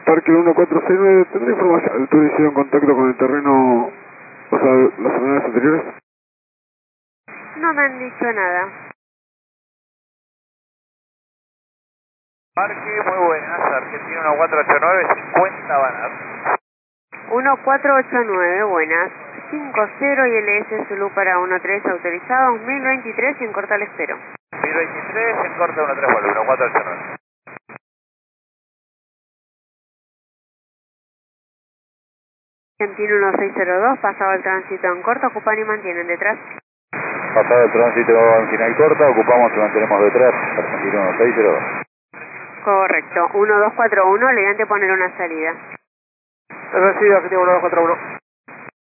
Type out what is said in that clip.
Parque 1469, ¿tendrá información? ¿Altura hicieron contacto con el terreno, o sea, las unidades anteriores? No me han dicho nada. Parque, muy buenas, Argentina 1489, 50 Banar. 1489, buenas. 50 y LS Zulu para 13 autorizados, 1023 y en corta le espero. 1023, en corte 13 vuelve, 1489. Argentina 1602, pasado el tránsito en corto, ocupan y mantienen detrás. Pasado el tránsito en final corta, ocupamos y mantenemos detrás, Argentina 1602. Correcto, 1241, elegante poner una salida. Recibido, Argentina 1241.